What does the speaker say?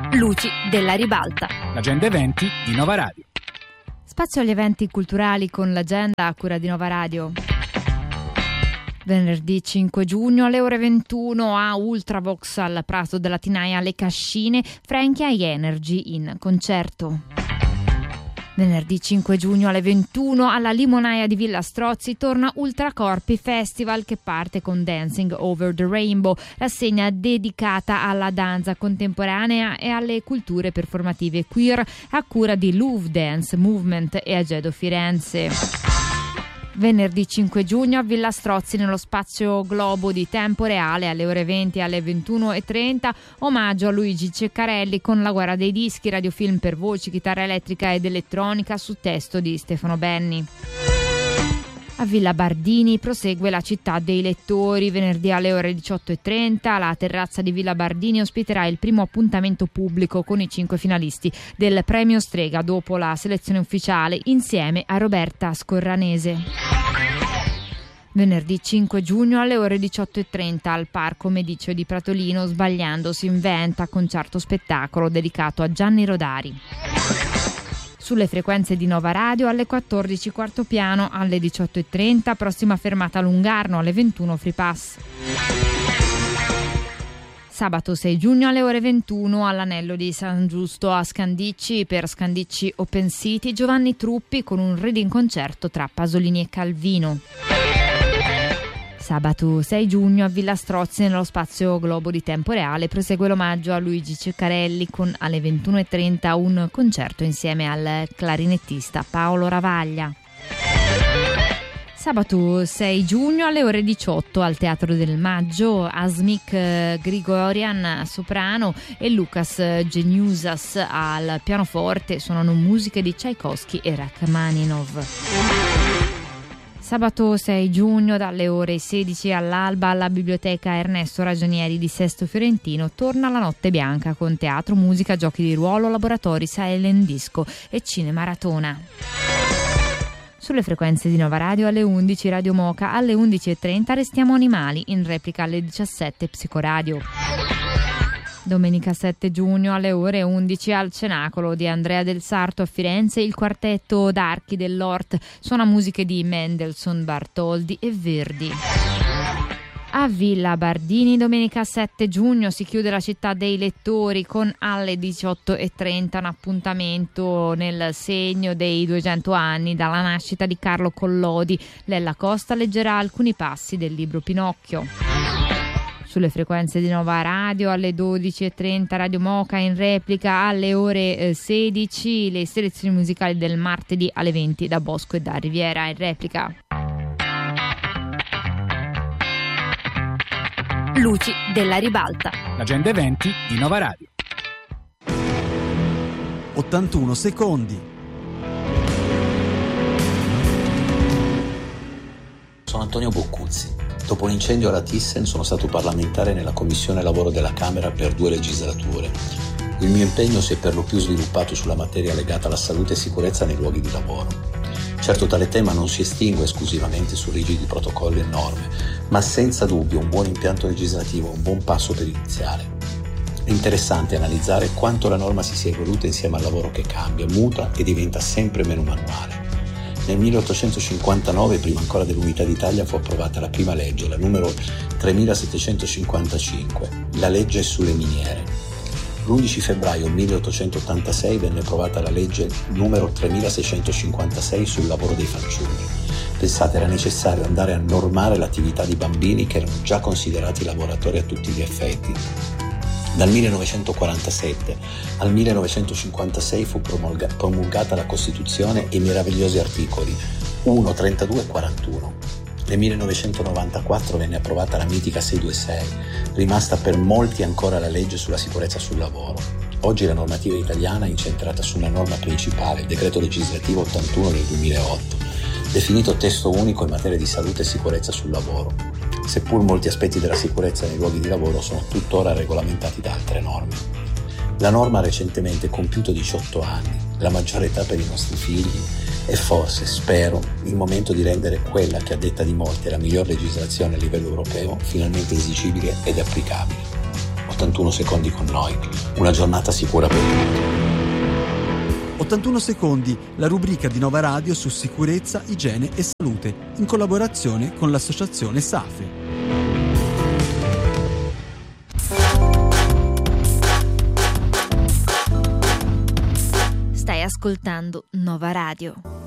Luci della ribalta. L'agenda eventi di Nova Radio. Spazio agli eventi culturali con l'agenda a cura di Nova Radio. Venerdì 5 giugno alle ore 21 a Ultravox al Prato della Tinaia Le Cascine, Frankie High Energy in concerto. Venerdì 5 giugno alle 21 alla Limonaia di Villa Strozzi torna Ultracorpi Festival, che parte con Dancing Over the Rainbow, rassegna dedicata alla danza contemporanea e alle culture performative queer a cura di Louvre Dance Movement e Agedo Firenze. Venerdì 5 giugno a Villa Strozzi nello spazio Globo di Tempo Reale alle ore 20 e alle 21:30 omaggio a Luigi Ceccarelli con La guerra dei dischi, radiofilm per voci, chitarra elettrica ed elettronica su testo di Stefano Benni. A Villa Bardini prosegue La città dei lettori. Venerdì alle ore 18:30 la terrazza di Villa Bardini ospiterà il primo appuntamento pubblico con i 5 finalisti del premio Strega dopo la selezione ufficiale insieme a Roberta Scorranese. Venerdì 5 giugno alle ore 18:30 al Parco Mediceo di Pratolino Sbagliando si inventa, concerto spettacolo dedicato a Gianni Rodari. Sulle frequenze di Nova Radio alle 14 quarto piano, alle 18:30 prossima fermata Lungarno, alle 21 Free Pass. Sabato 6 giugno alle ore 21 all'Anello di San Giusto a Scandicci per Scandicci Open City Giovanni Truppi con un reading concerto tra Pasolini e Calvino. Sabato 6 giugno a Villa Strozzi nello spazio Globo di Tempo Reale prosegue l'omaggio a Luigi Ceccarelli con alle 21:30 un concerto insieme al clarinettista Paolo Ravaglia. Sabato 6 giugno alle ore 18 al Teatro del Maggio Asmik Grigorian soprano e Lucas Geniusas al pianoforte suonano musiche di Tchaikovsky e Rachmaninov. Sabato 6 giugno dalle ore 16 all'alba alla Biblioteca Ernesto Ragionieri di Sesto Fiorentino torna la Notte Bianca con teatro, musica, giochi di ruolo, laboratori, silent disco e cinemaratona. Sulle frequenze di Nova Radio alle 11 Radio Moca, alle 11:30 Restiamo Animali, in replica alle 17 Psicoradio. Domenica 7 giugno alle ore 11 al Cenacolo di Andrea del Sarto a Firenze il quartetto d'archi dell'Ort suona musiche di Mendelssohn, Bartholdi e Verdi. A Villa Bardini domenica 7 giugno si chiude La città dei lettori con alle 18:30 un appuntamento nel segno dei 200 anni dalla nascita di Carlo Collodi. Lella Costa leggerà alcuni passi del libro Pinocchio. Sulle frequenze di Nova Radio alle 12:30 Radio Moca, in replica alle ore 16 le selezioni musicali del martedì alle 20 da Bosco e da Riviera, in replica. Luci della ribalta. L'agenda eventi di Nova Radio. 81 secondi. Sono Antonio Boccuzzi. Dopo l'incendio alla Thyssen sono stato parlamentare nella Commissione Lavoro della Camera per 2 legislature. Il mio impegno si è per lo più sviluppato sulla materia legata alla salute e sicurezza nei luoghi di lavoro. Certo, tale tema non si estingue esclusivamente su rigidi protocolli e norme, ma senza dubbio un buon impianto legislativo è un buon passo per iniziare. È interessante analizzare quanto la norma si sia evoluta insieme al lavoro che cambia, muta e diventa sempre meno manuale. Nel 1859, prima ancora dell'Unità d'Italia, fu approvata la prima legge, la numero 3755, la legge sulle miniere. L'11 febbraio 1886 venne approvata la legge numero 3656 sul lavoro dei fanciulli. Pensate, era necessario andare a normare l'attività di bambini che erano già considerati lavoratori a tutti gli effetti. Dal 1947 al 1956 fu promulgata la Costituzione e i meravigliosi articoli 1, 32 e 41. Nel 1994 venne approvata la mitica 626, rimasta per molti ancora la legge sulla sicurezza sul lavoro. Oggi la normativa italiana è incentrata su una norma principale, il decreto legislativo 81 del 2008, definito testo unico in materia di salute e sicurezza sul lavoro, seppur molti aspetti della sicurezza nei luoghi di lavoro sono tuttora regolamentati da altre norme. La norma ha recentemente compiuto 18 anni, la maggiore età per i nostri figli, e forse, spero, il momento di rendere quella che a detta di molti è la miglior legislazione a livello europeo finalmente esigibile ed applicabile. 81 secondi con noi. Una giornata sicura per tutti. 81 secondi, la rubrica di Nova Radio su sicurezza, igiene e salute, in collaborazione con l'associazione SAFE. Stai ascoltando Nova Radio.